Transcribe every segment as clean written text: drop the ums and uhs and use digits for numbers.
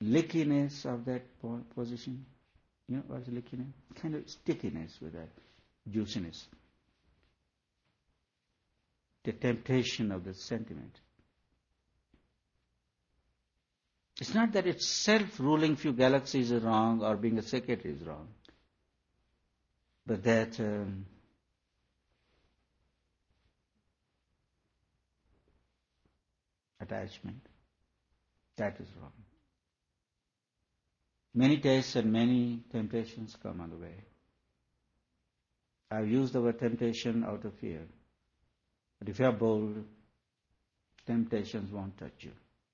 lickiness of that position. You know what's lickiness? Kind of stickiness with that, juiciness. The temptation of the sentiment. It's not that it's self-ruling few galaxies is wrong or being a secretary is wrong, but that attachment, that is wrong. Many tastes and many temptations come on the way. I've used the word temptation out of fear. But if you are bold, temptations won't touch you.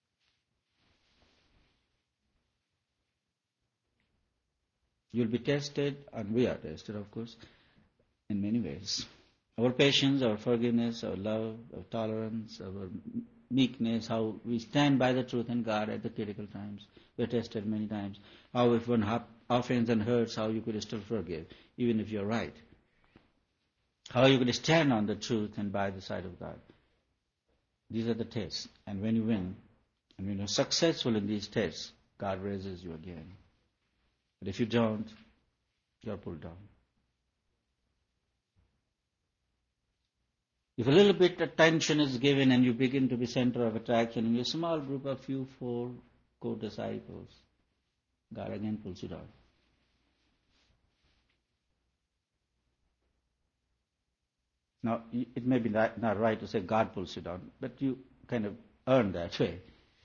You'll be tested, and we are tested, of course, in many ways. Our patience, our forgiveness, our love, our tolerance, our meekness, how we stand by the truth and God at the critical times. We're tested many times. How if one offends and hurts, how you could still forgive, even if you're right. How you could stand on the truth and by the side of God. These are the tests. And when you win, and when you're successful in these tests, God raises you again. But if you don't, you're pulled down. If a little bit attention is given and you begin to be center of attraction in a small group of few 4 co-disciples, God again pulls you down. Now, it may be not right to say God pulls you down, but you kind of earn that way.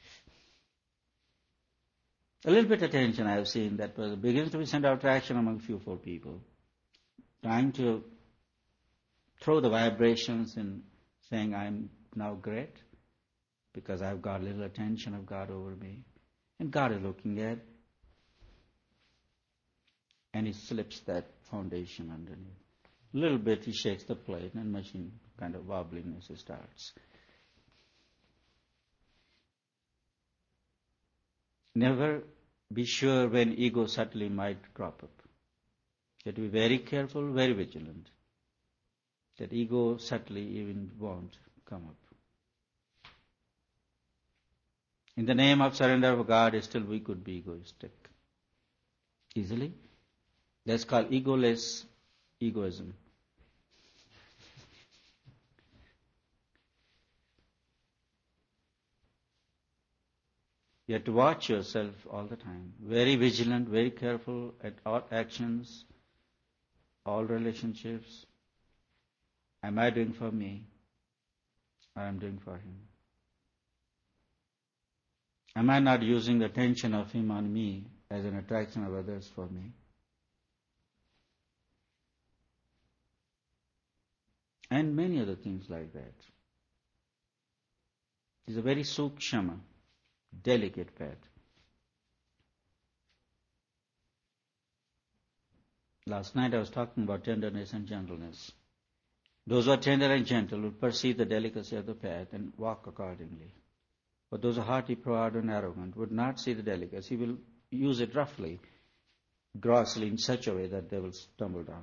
A little bit attention I have seen that begins to be center of attraction among few 4 people, trying to throw the vibrations in saying I'm now great because I've got a little attention of God over me. And God is looking at, and He slips that foundation underneath. A little bit He shakes the plate and machine kind of wobbliness starts. Never be sure when ego subtly might crop up. You have to be very careful, very vigilant. That ego subtly even won't come up. In the name of surrender of God, still we could be egoistic. Easily. That's called egoless egoism. You have to watch yourself all the time. Very vigilant, very careful at all actions, all relationships. Am I doing for me? Or am I doing for Him? Am I not using the attention of Him on me as an attraction of others for me? And many other things like that. It's a very sukshama, delicate path. Last night I was talking about tenderness and gentleness. Those who are tender and gentle will perceive the delicacy of the path and walk accordingly. But those who are haughty, proud, and arrogant would not see the delicacy, will use it roughly, grossly, in such a way that they will stumble down.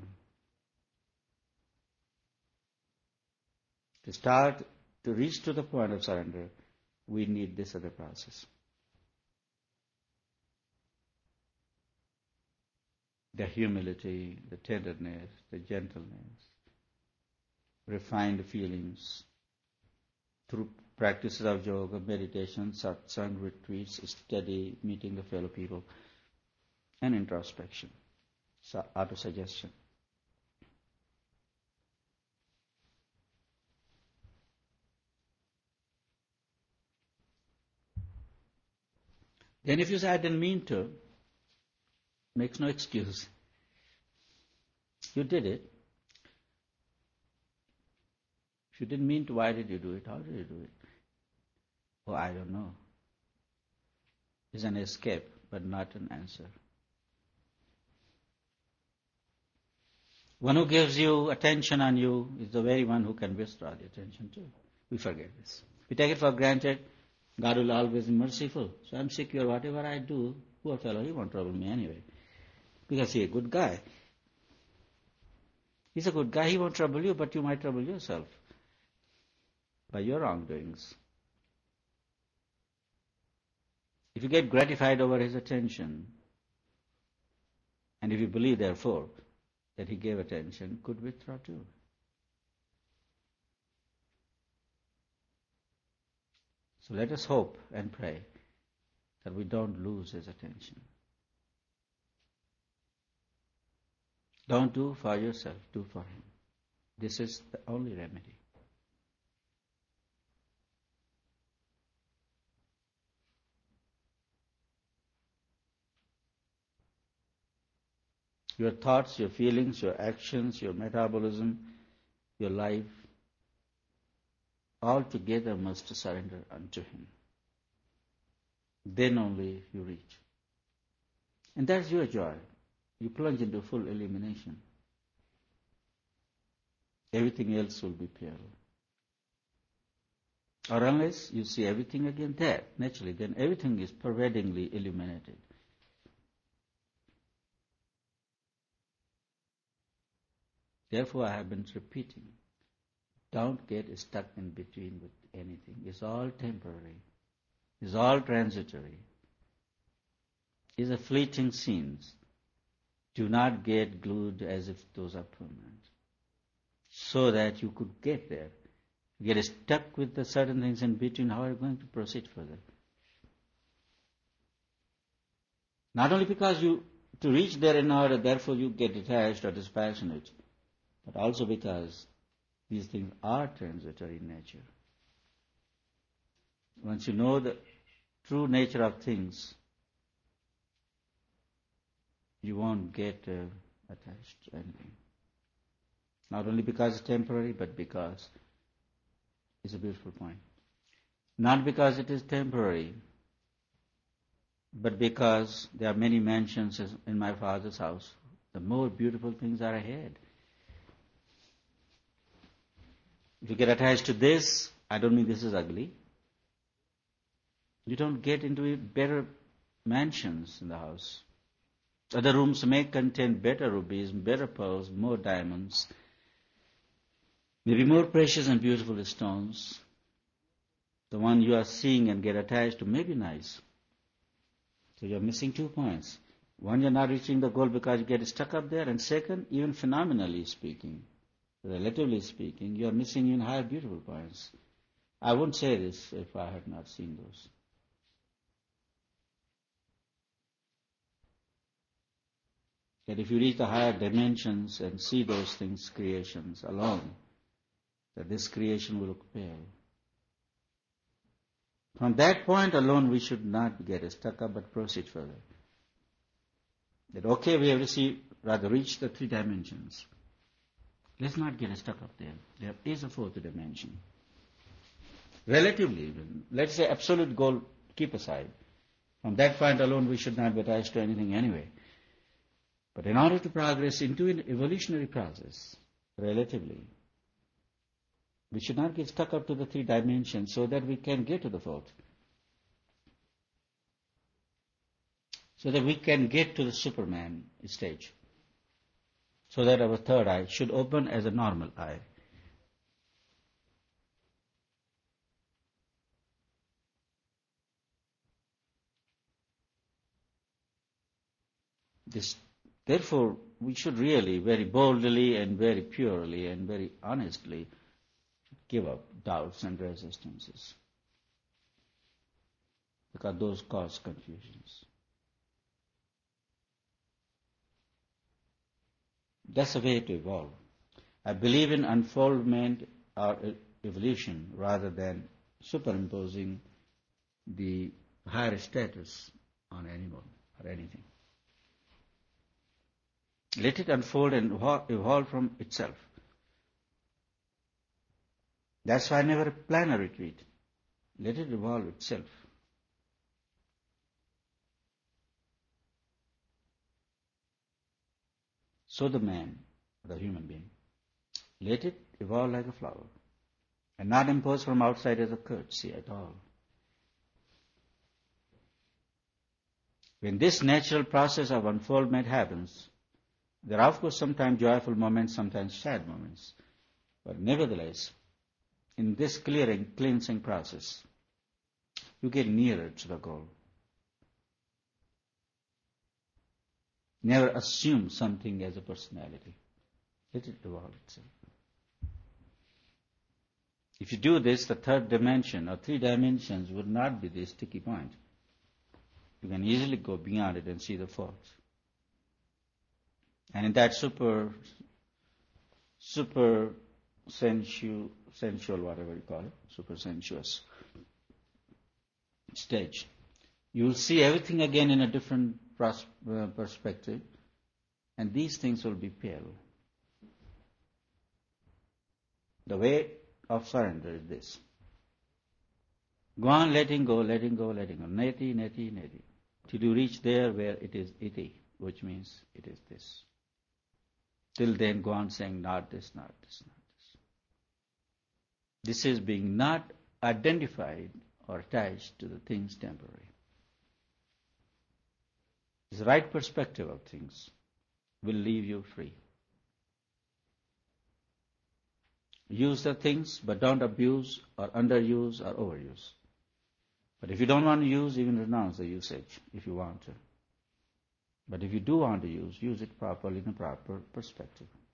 To reach to the point of surrender, we need this other process. The humility, the tenderness, the gentleness, refined feelings, through practices of yoga, meditation, satsang, retreats, study, meeting the fellow people, and introspection, auto-suggestion. Then if you say, I didn't mean to, makes no excuse. You did it. If you didn't mean to, why did you do it? How did you do it? Oh, I don't know. It's an escape, but not an answer. One who gives you attention on you is the very one who can withdraw the attention too. We forget this. We take it for granted. God will always be merciful. So I'm secure. Whatever I do, poor fellow, he won't trouble me anyway. Because he's a good guy. He's a good guy. He won't trouble you, but you might trouble yourself by your wrongdoings. If you get gratified over his attention, and if you believe, therefore, that he gave attention, could withdraw too. So let us hope and pray that we don't lose his attention. Don't do for yourself, do for him. This is the only remedy. Your thoughts, your feelings, your actions, your metabolism, your life, all together must surrender unto him. Then only you reach. And that's your joy. You plunge into full illumination. Everything else will be pale. Or unless you see everything again there, naturally, then everything is pervadingly illuminated. Therefore, I have been repeating, don't get stuck in between with anything. It's all temporary. It's all transitory. It's a fleeting scenes. Do not get glued as if those are permanent. So that you could get there. You get stuck with the certain things in between, how are you going to proceed further? Not only because to reach there in order, therefore you get detached or dispassionate, but also because these things are transitory in nature. Once you know the true nature of things, you won't get attached to anything. Not only because it's temporary, but because it's a beautiful point. Not because it is temporary, but because there are many mansions in my Father's house. The more beautiful things are ahead. If you get attached to this, I don't mean this is ugly. You don't get into better mansions in the house. Other rooms may contain better rubies, better pearls, more diamonds, maybe more precious and beautiful stones. The one you are seeing and get attached to may be nice. So you're missing 2 points. One, you're not reaching the goal because you get stuck up there. And second, even phenomenally speaking, relatively speaking, you're missing even higher beautiful points. I wouldn't say this if I had not seen those. That if you reach the higher dimensions and see those things, creations alone, that this creation will look pale. From that point alone, we should not get stuck up, but proceed further. That okay, we have reached the 3 dimensions. Let's not get stuck up there. There is a 4th dimension. Relatively even. Let's say absolute goal, keep aside. From that point alone, we should not be attached to anything anyway. But in order to progress into an evolutionary process, relatively, we should not get stuck up to the 3 dimensions so that we can get to the 4th. So that we can get to the Superman stage. So that our 3rd eye should open as a normal eye. Therefore, we should really very boldly and very purely and very honestly give up doubts and resistances. Because those cause confusions. That's the way to evolve. I believe in unfoldment or evolution rather than superimposing the higher status on anyone or anything. Let it unfold and evolve from itself. That's why I never plan a retreat. Let it evolve itself. So the man, the human being, let it evolve like a flower and not imposed from outside as a courtesy at all. When this natural process of unfoldment happens, there are of course sometimes joyful moments, sometimes sad moments. But nevertheless, in this cleansing process, you get nearer to the goal. Never assume something as a personality. Let it evolve itself. If you do this, the third dimension or 3 dimensions would not be the sticky point. You can easily go beyond it and see the faults. And in that super sensual, whatever you call it, super sensuous stage, you will see everything again in a different perspective, and these things will be pale. The way of surrender is this. Go on letting go, letting go, letting go. Neti, neti, neti. Till you reach there where it is iti, which means it is this. Till then go on saying not this, not this, not this. This is being not identified or attached to the things temporary. This right perspective of things will leave you free. Use the things, but don't abuse or underuse or overuse. But if you don't want to use, even renounce the usage if you want to. But if you do want to use it properly in a proper perspective.